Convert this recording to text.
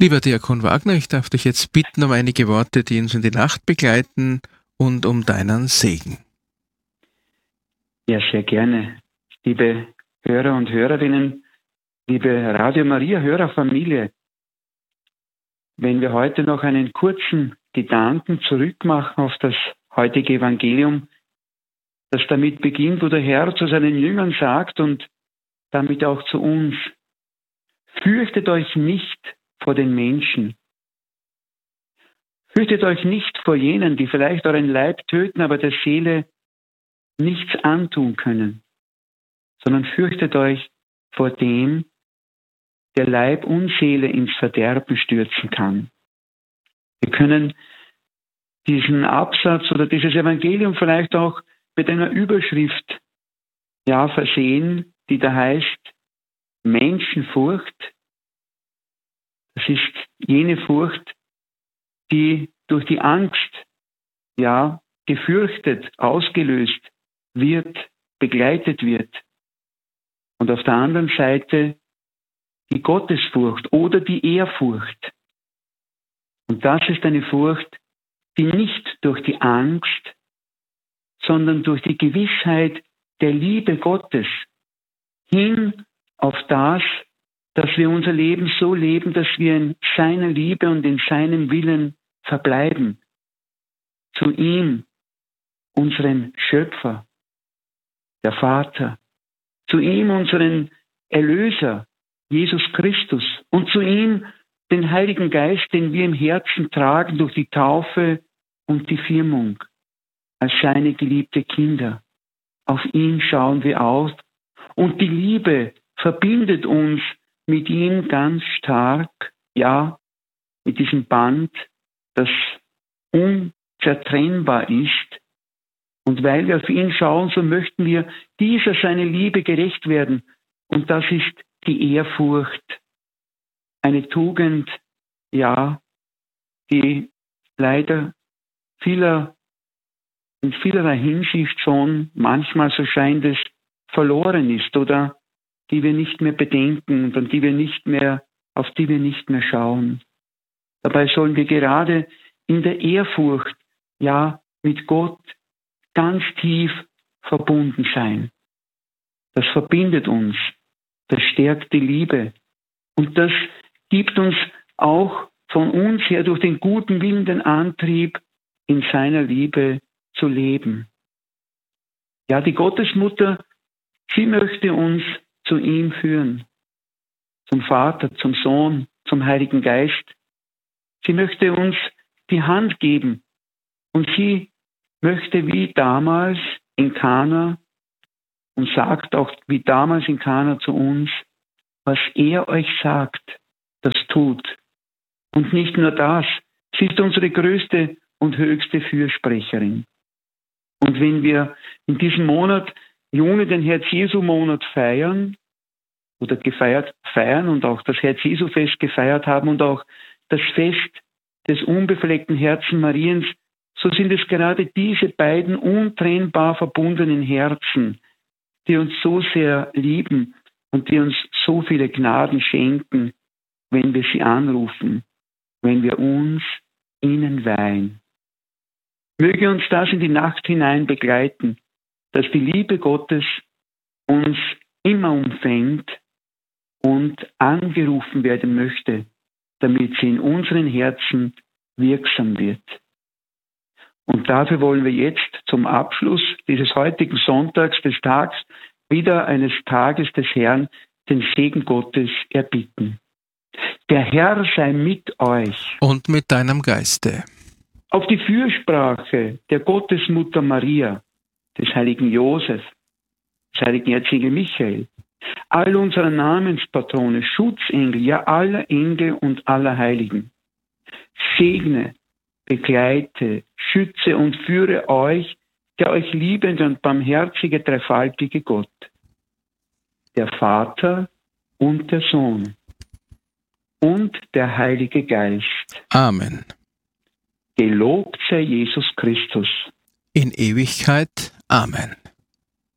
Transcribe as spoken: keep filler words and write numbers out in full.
Lieber Diakon Wagner, ich darf dich jetzt bitten um einige Worte, die uns in die Nacht begleiten und um deinen Segen. Ja, sehr gerne. Liebe Hörer und Hörerinnen, liebe Radio Maria Hörerfamilie, wenn wir heute noch einen kurzen Gedanken zurückmachen auf das heutige Evangelium, das damit beginnt, wo der Herr zu seinen Jüngern sagt und damit auch zu uns: Fürchtet euch nicht vor den Menschen. Fürchtet euch nicht vor jenen, die vielleicht euren Leib töten, aber der Seele nichts antun können, sondern fürchtet euch vor dem, der Leib und Seele ins Verderben stürzen kann. Wir können diesen Absatz oder dieses Evangelium vielleicht auch mit einer Überschrift ja, versehen, die da heißt: Menschenfurcht. Das ist jene Furcht, die durch die Angst ja, gefürchtet, ausgelöst wird, begleitet wird. Und auf der anderen Seite die Gottesfurcht oder die Ehrfurcht. Und das ist eine Furcht, die nicht durch die Angst, sondern durch die Gewissheit der Liebe Gottes hin auf das, dass wir unser Leben so leben, dass wir in seiner Liebe und in seinem Willen verbleiben. Zu ihm, unserem Schöpfer, der Vater, zu ihm, unseren Erlöser, Jesus Christus, und zu ihm, den Heiligen Geist, den wir im Herzen tragen durch die Taufe und die Firmung, als seine geliebte Kinder. Auf ihn schauen wir auf und die Liebe verbindet uns mit ihm ganz stark, ja, mit diesem Band, das unzertrennbar ist. Und weil wir auf ihn schauen, so möchten wir dieser seine Liebe gerecht werden. Und das ist die Ehrfurcht. Eine Tugend, ja, die leider vieler, in vielerlei Hinsicht schon, manchmal so scheint es, verloren ist oder die wir nicht mehr bedenken und an die wir nicht mehr, auf die wir nicht mehr schauen. Dabei sollen wir gerade in der Ehrfurcht, ja, mit Gott ganz tief verbunden sein. Das verbindet uns, das stärkt die Liebe und das gibt uns auch von uns her durch den guten Willen den Antrieb, in seiner Liebe zu leben. Ja, die Gottesmutter, sie möchte uns zu ihm führen, zum Vater, zum Sohn, zum Heiligen Geist. Sie möchte uns die Hand geben und sie möchte wie damals in Kana und sagt auch wie damals in Kana zu uns: Was er euch sagt, das tut. Und nicht nur das, sie ist unsere größte und höchste Fürsprecherin. Und wenn wir in diesem Monat Juni den Herz-Jesu-Monat feiern oder gefeiert feiern und auch das Herz-Jesu-Fest gefeiert haben und auch das Fest des unbefleckten Herzen Mariens, so sind es gerade diese beiden untrennbar verbundenen Herzen, die uns so sehr lieben und die uns so viele Gnaden schenken, wenn wir sie anrufen, wenn wir uns ihnen weihen. Möge uns das in die Nacht hinein begleiten, dass die Liebe Gottes uns immer umfängt und angerufen werden möchte, damit sie in unseren Herzen wirksam wird. Und dafür wollen wir jetzt zum Abschluss dieses heutigen Sonntags, des Tags, wieder eines Tages des Herrn, den Segen Gottes erbitten. Der Herr sei mit euch. Und mit deinem Geiste. Auf die Fürsprache der Gottesmutter Maria, des heiligen Josef, des heiligen Erzengel Michael, all unserer Namenspatrone, Schutzengel, ja aller Engel und aller Heiligen, segne, begleite, schütze und führe euch, der euch liebende und barmherzige, dreifaltige Gott, der Vater und der Sohn und der Heilige Geist. Amen. Gelobt sei Jesus Christus. In Ewigkeit. Amen.